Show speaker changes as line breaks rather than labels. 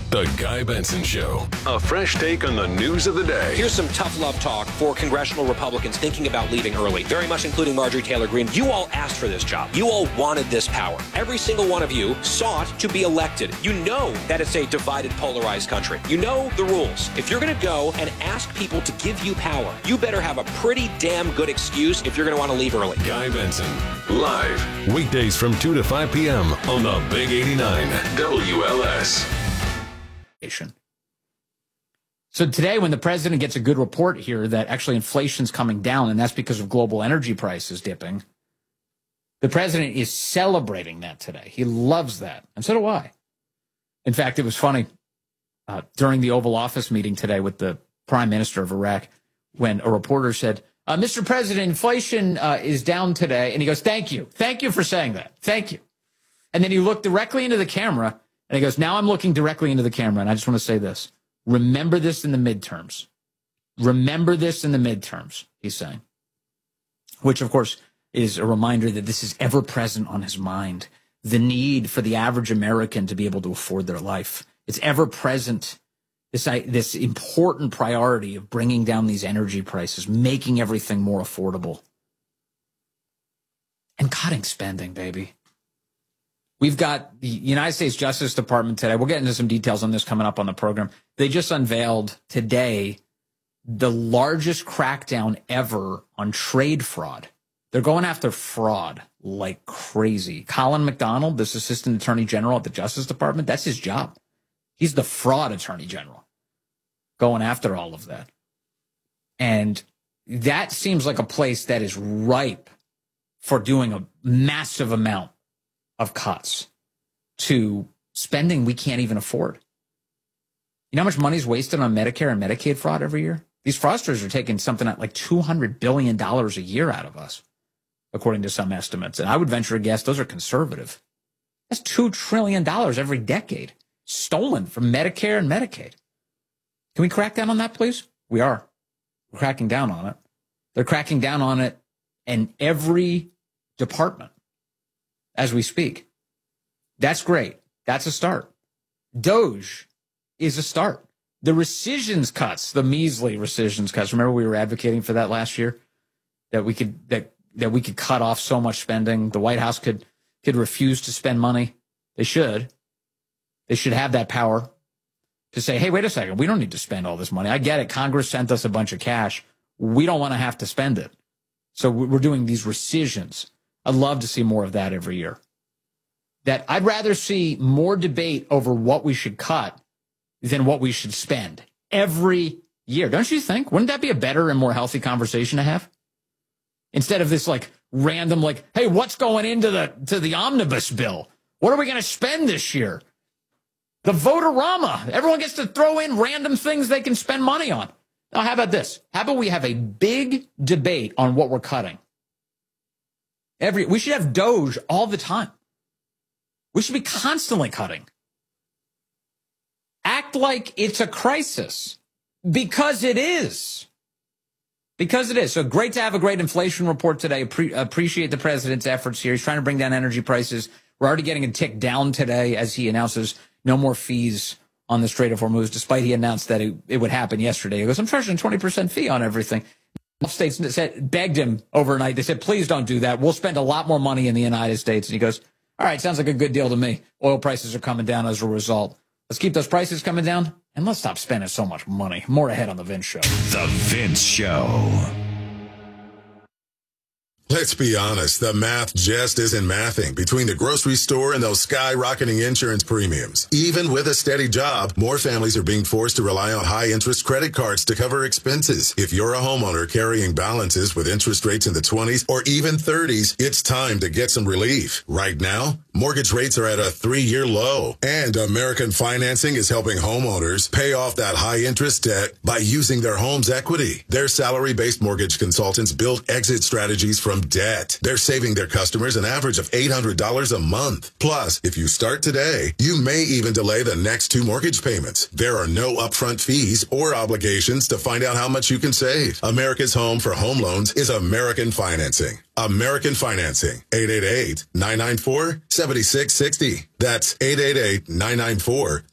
The Guy Benson Show. A fresh take on the news of the day.
Here's some tough love talk for congressional Republicans thinking about leaving early, very much including Marjorie Taylor Greene. You all asked for this job. You all wanted this power. Every single one of you sought to be elected. You know that it's a divided, polarized country. You know the rules. If you're going to go and ask people to give you power, you better have a pretty damn good excuse if you're going to want to leave early.
Guy Benson, live, weekdays from 2 to 5 p.m. on the Big 89 WLS.
So today, when the president gets a good report here that actually inflation's coming down, and that's because of global energy prices dipping, the president is celebrating that today. He loves that. And so do I. In fact, it was funny during the Oval Office meeting today with the prime minister of Iraq, when a reporter said, Mr. President, inflation is down today. And he goes, thank you. Thank you for saying that. Thank you. And then he looked directly into the camera. And he goes, now I'm looking directly into the camera, and I just want to say this. Remember this in the midterms. Remember this in the midterms, he's saying. Which, of course, is a reminder that this is ever present on his mind. The need for the average American to be able to afford their life. It's ever present, this important priority of bringing down these energy prices, making everything more affordable. And cutting spending, baby. We've got the United States Justice Department today. We'll get into some details on this coming up on the program. They just unveiled today the largest crackdown ever on trade fraud. They're going after fraud like crazy. Colin McDonald, this Assistant Attorney General at the Justice Department, that's his job. He's the fraud Attorney General, going after all of that. And that seems like a place that is ripe for doing a massive amount of cuts to spending we can't even afford. You know how much money is wasted on Medicare and Medicaid fraud every year? These fraudsters are taking something like $200 billion a year out of us, according to some estimates. And I would venture a guess those are conservative. That's $2 trillion every decade stolen from Medicare and Medicaid. Can we crack down on that, please? We are. We're cracking down on it. They're cracking down on it in every department as we speak. That's great. That's a start. DOGE is a start. The rescissions cuts, the measly rescissions cuts. Remember we were advocating for that last year, that we could that we could cut off so much spending. The White House could refuse to spend money. They should have that power to say, hey, wait a second, we don't need to spend all this money. I get it. Congress sent us a bunch of cash. We don't want to have to spend it. So we're doing these rescissions. I'd love to see more of that every year. That I'd rather see more debate over what we should cut than what we should spend every year. Don't you think? Wouldn't that be a better and more healthy conversation to have? Instead of this random, hey, what's going into the omnibus bill? What are we going to spend this year? The vote-a-rama. Everyone gets to throw in random things they can spend money on. Now, how about this? How about we have a big debate on what we're cutting? We should have DOGE all the time. We should be constantly cutting. Act like it's a crisis, because it is. Because it is. So great to have a great inflation report today. Appreciate the president's efforts here. He's trying to bring down energy prices. We're already getting a tick down today as he announces no more fees on the Strait of Hormuz, despite he announced that it would happen yesterday. He goes, I'm charging a 20% fee on everything. States begged him overnight. They said, please don't do that. We'll spend a lot more money in the United States. And he goes, all right, sounds like a good deal to me. Oil prices are coming down as a result. Let's keep those prices coming down, and let's stop spending so much money. More ahead on The Vince Show.
The Vince Show.
Let's be honest, the math just isn't mathing between the grocery store and those skyrocketing insurance premiums. Even with a steady job, more families are being forced to rely on high-interest credit cards to cover expenses. If you're a homeowner carrying balances with interest rates in the 20s or even 30s, it's time to get some relief. Right now, mortgage rates are at a 3-year low, and American Financing is helping homeowners pay off that high-interest debt by using their home's equity. Their salary-based mortgage consultants build exit strategies from debt. They're saving their customers an average of $800 a month. Plus, if you start today, you may even delay the next 2 mortgage payments. There are no upfront fees or obligations to find out how much you can save. America's home for home loans is American Financing. American Financing, 888-994-7660. That's 888-994-7660.